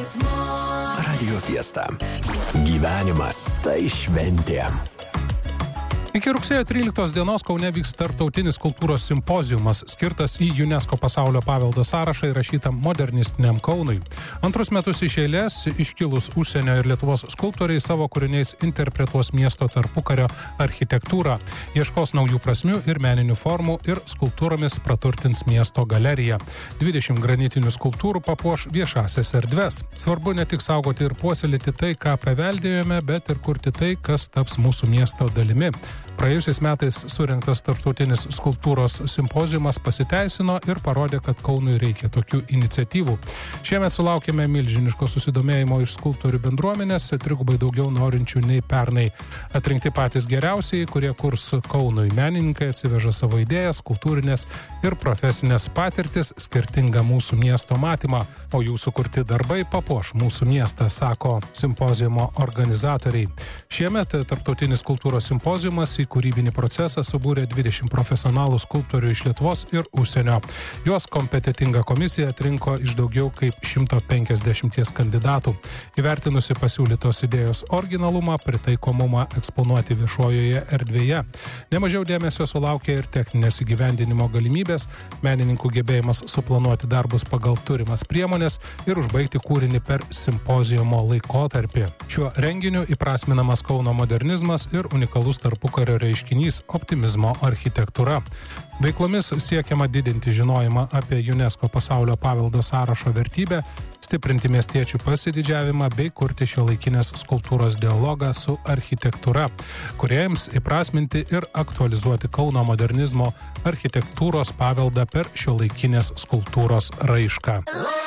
Radio Fiesta. Gyvenimas tai šventė. Iki rugsėjo 13 dienos Kaune vyks tarptautinis kultūros simpoziumas, skirtas į UNESCO pasaulio paveldo sąrašą įrašytam modernistiniam Kaunui. Antrus metus iš eilės iškilus užsienio ir Lietuvos skulptoriai savo kūriniais interpretuos miesto tarpukario architektūrą, ieškos naujų prasmių ir meninių formų ir skulptūromis praturtins miesto galeriją. 20 granitinių skulptūrų papuoš viešasias erdves. Svarbu ne tik saugoti ir puoselėti tai, ką paveldėjome, bet ir kurti tai, kas taps mūsų miesto dalimi. Praėjusiais metais surengtas tarptautinis skulptūros simpoziumas pasiteisino ir parodė, kad Kaunui reikia tokių iniciatyvų. Šiemet sulaukėme milžiniško susidomėjimo iš skulptorių bendruomenės, trigubai daugiau norinčių nei pernai. Atrinkti patys geriausiai, kurie kurs Kaunui. Menininkai atsiveža savo idėjas, kultūrinės ir profesinės patirtis, skirtingą mūsų miesto matymą, o jų sukurti darbai papuoš mūsų miestą, sako simpoziumo organizatoriai. Šiemet tarptautinis kultūros simpoziumas į kūrybinį procesą subūrė 20 profesionalų skulptorių iš Lietuvos ir užsienio. Juos kompetentinga komisija atrinko iš daugiau kaip 150 kandidatų. Įvertinusi pasiūlytos idėjos originalumą, pritaikomumą eksponuoti viešojoje erdvėje. Nemažiau dėmesio sulaukė ir techninės įgyvendinimo galimybės, menininkų gebėjimas suplanuoti darbus pagal turimas priemonės ir užbaigti kūrinį per simpoziumo laikotarpį. Šiuo renginiu įprasminamas Kauno modernizmas ir unikalus tarpukario reiškinys optimizmo architektūra. Veiklomis siekiama didinti žinojimą apie UNESCO pasaulio paveldo sąrašo vertybę, stiprinti miestiečių pasididžiavimą bei kurti šiuolaikinės skulptūros dialogą su architektūra, kuriems įprasminti ir aktualizuoti Kauno modernizmo architektūros paveldą per šiuolaikinės skulptūros raišką.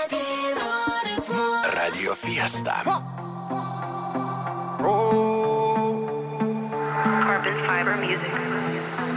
Radio Fiesta. Carbon Fiber Music.